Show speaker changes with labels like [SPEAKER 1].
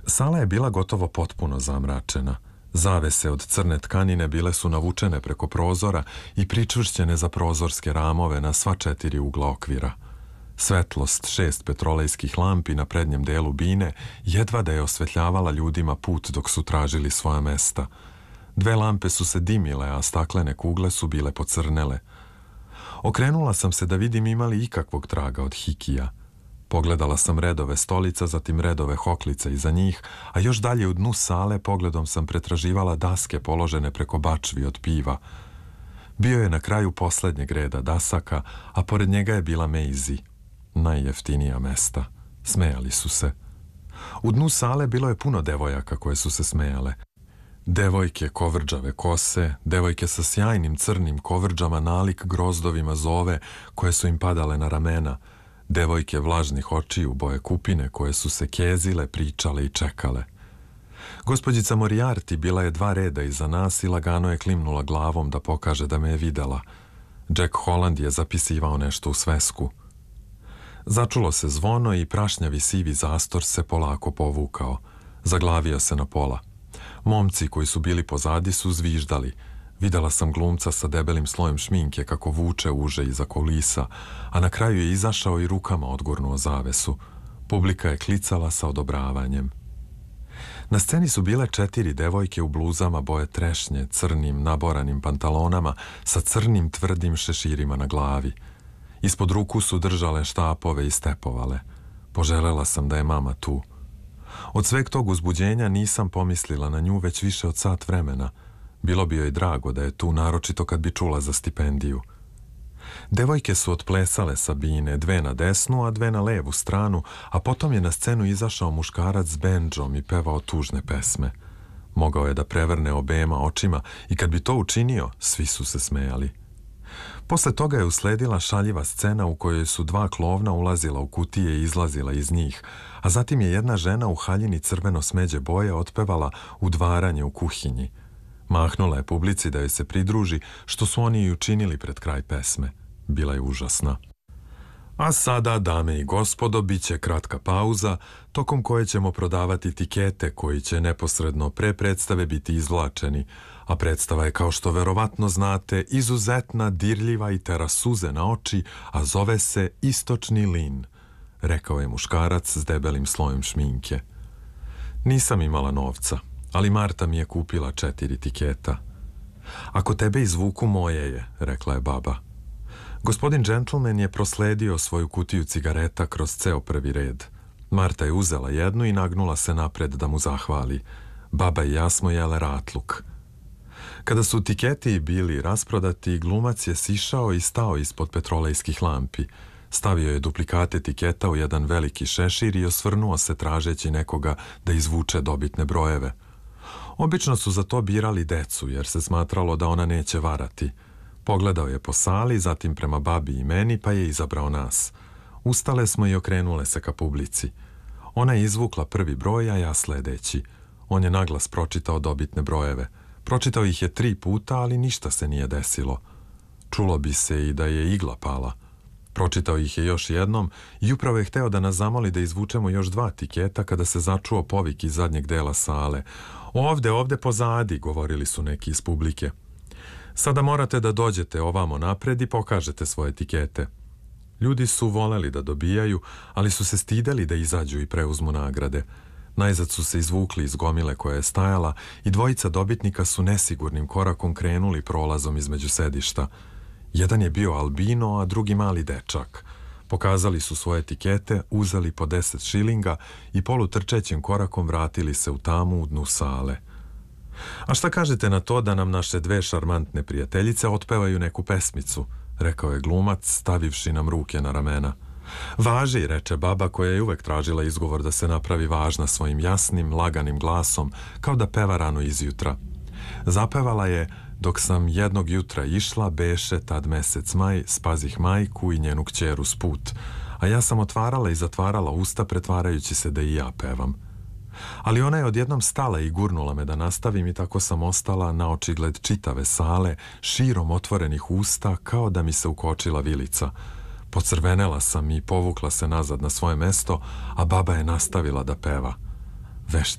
[SPEAKER 1] Sala je bila gotovo potpuno zamračena. Zavese od crne tkanine bile su navučene preko prozora i pričvršćene za prozorske ramove na sva 4 ugla okvira. Svetlost 6 petrolejskih lampi na prednjem delu bine jedva da je osvetljavala ljudima put dok su tražili svoja mesta. 2 lampe su se dimile, a staklene kugle su bile pocrnele. Okrenula sam se da vidim ima li ikakvog traga od Hikija. Pogledala sam redove stolica, zatim redove hoklica iza njih, a još dalje u dnu sale pogledom sam pretraživala daske položene preko bačvi od piva. Bio je na kraju poslednjeg reda dasaka, a pored njega je bila Maisie. Najjeftinija mesta. Smejali su se. U dnu sale bilo je puno devojaka koje su se smejale. Devojke kovrđave kose, devojke sa sjajnim crnim kovrđama nalik grozdovima zove koje su im padale na ramena, devojke vlažnih očiju boje kupine koje su se kezile, pričale i čekale. Gospođica Moriarty bila je 2 reda iza nas i lagano je klimnula glavom da pokaže da me je videla. Jack Holland je zapisivao nešto u svesku. Začulo se zvono i prašnjavi sivi zastor se polako povukao. Zaglavio se na pola. Momci koji su bili pozadi su zviždali. Videla sam glumca sa debelim slojem šminke kako vuče uže iza kulisa, a na kraju je izašao i rukama odgurnuo zavesu. Publika je klicala sa odobravanjem. Na sceni su bile 4 devojke u bluzama boje trešnje, crnim naboranim pantalonama sa crnim tvrdim šeširima na glavi. Ispod ruku su držale štapove i stepovale. Poželela sam da je mama tu. Od sveg tog uzbuđenja nisam pomislila na nju već više od sat vremena. Bilo bi joj drago da je tu, naročito kad bi čula za stipendiju. Devojke su otplesale sa bine, 2 na desnu, a 2 na levu stranu, a potom je na scenu izašao muškarac s bendžom i pevao tužne pesme. Mogao je da prevrne obema očima i kad bi to učinio, svi su se smejali. Posle toga je usledila šaljiva scena u kojoj su 2 klovna ulazila u kutije i izlazila iz njih, a zatim je jedna žena u haljini crveno smeđe boje otpevala udvaranje u kuhinji. Mahnula je publici da joj se pridruži, što su oni i učinili pred kraj pesme. Bila je užasna. A sada, dame i gospodo, bit će kratka pauza, tokom koje ćemo prodavati tikete koji će neposredno pre predstave biti izvlačeni, a predstava je, kao što verovatno znate, izuzetna, dirljiva i tera suze na oči, a zove se Istočni Lin, rekao je muškarac s debelim slojem šminke. Nisam imala novca, ali Marta mi je kupila 4 tiketa. Ako tebe izvuku, moje je, rekla je baba. Gospodin džentlmen je prosledio svoju kutiju cigareta kroz ceo prvi red. Marta je uzela jednu i nagnula se napred da mu zahvali. Baba i ja smo jele ratluk. Kada su tiketi bili rasprodati, glumac je sišao i stao ispod petrolejskih lampi. Stavio je duplikate tiketa u jedan veliki šešir i osvrnuo se tražeći nekoga da izvuče dobitne brojeve. Obično su za to birali decu, jer se smatralo da ona neće varati. Pogledao je po sali, zatim prema babi i meni, pa je izabrao nas. Ustale smo i okrenule se ka publici. Ona je izvukla prvi broj, a ja sledeći. On je naglas pročitao dobitne brojeve. Pročitao ih je 3 puta, ali ništa se nije desilo. Čulo bi se i da je igla pala. Pročitao ih je još jednom i upravo je hteo da nas zamoli da izvučemo još 2 tiketa kada se začuo povik iz zadnjeg dela sale. Ovde, ovde pozadi, govorili su neki iz publike. Sada morate da dođete ovamo napred i pokažete svoje tikete. Ljudi su voleli da dobijaju, ali su se stideli da izađu i preuzmu nagrade. Najzad su se izvukli iz gomile koja je stajala i 2 dobitnika su nesigurnim korakom krenuli prolazom između sedišta. Jedan je bio albino, a drugi mali dečak. Pokazali su svoje tikete, uzeli po 10 šilinga i polutrčećim korakom vratili se u tamu u dnu sale. A šta kažete na to da nam naše 2 šarmantne prijateljice otpevaju neku pesmicu, rekao je glumac, stavivši nam ruke na ramena. Važi, reče baba koja je uvek tražila izgovor da se napravi važna svojim jasnim, laganim glasom, kao da peva rano izjutra. Zapevala je: dok sam jednog jutra išla, beše tad mesec maj, spazih majku i njenu kćeru s put, a ja sam otvarala i zatvarala usta pretvarajući se da i ja pevam. Ali ona je odjednom stala i gurnula me da nastavim i tako sam ostala na očigled čitave sale, širom otvorenih usta, kao da mi se ukočila vilica. Pocrvenela sam i povukla se nazad na svoje mesto, a baba je nastavila da peva. Vešti